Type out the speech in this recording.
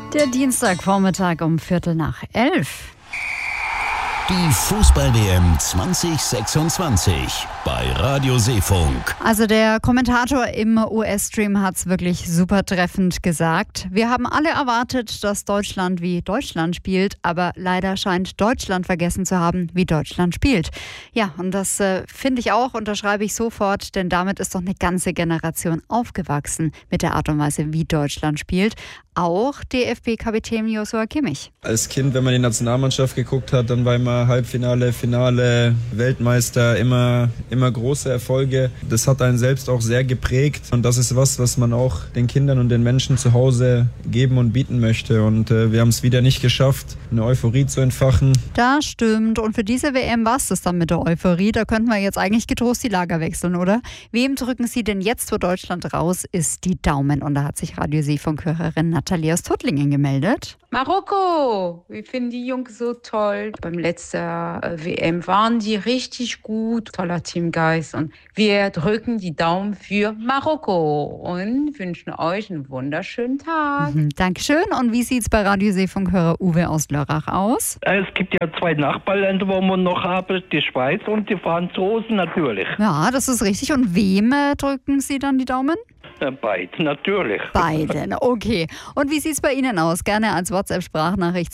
Der Dienstagvormittag um 11:15. Die Fußball-WM 2026 bei Radio Seefunk. Also der Kommentator im US-Stream hat es wirklich super treffend gesagt. Wir haben alle erwartet, dass Deutschland wie Deutschland spielt, aber leider scheint Deutschland vergessen zu haben, wie Deutschland spielt. Ja, und das finde ich auch, unterschreibe ich sofort, denn damit ist doch eine ganze Generation aufgewachsen mit der Art und Weise, wie Deutschland spielt. Auch DFB-Kapitän Joshua Kimmich. Als Kind, wenn man die Nationalmannschaft geguckt hat, dann war immer Halbfinale, Finale, Weltmeister, immer große Erfolge. Das hat einen selbst auch sehr geprägt und das ist was man auch den Kindern und den Menschen zu Hause geben und bieten möchte. Und wir haben es wieder nicht geschafft, eine Euphorie zu entfachen. Das stimmt. Und für diese WM war es das dann mit der Euphorie. Da könnten wir jetzt eigentlich getrost die Lager wechseln, oder? Wem drücken Sie denn jetzt, wo Deutschland raus ist, die Daumen? Und da hat sich Radio Seefunk-Hörerin Nathalie aus Tuttlingen gemeldet. Marokko, wir finden die Jungs so toll. Beim letzten WM waren die richtig gut. Toller Teamgeist. Und wir drücken die Daumen für Marokko und wünschen euch einen wunderschönen Tag. Dankeschön. Und wie sieht es bei Radio Seefunk-Hörer Uwe aus Lörrach aus? Es gibt ja 2 Nachbarländer, wo man noch haben, die Schweiz und die Franzosen natürlich. Ja, das ist richtig. Und wem drücken Sie dann die Daumen? Beide, natürlich. Beiden, okay. Und wie sieht es bei Ihnen aus? Gerne als WhatsApp-Sprachnachricht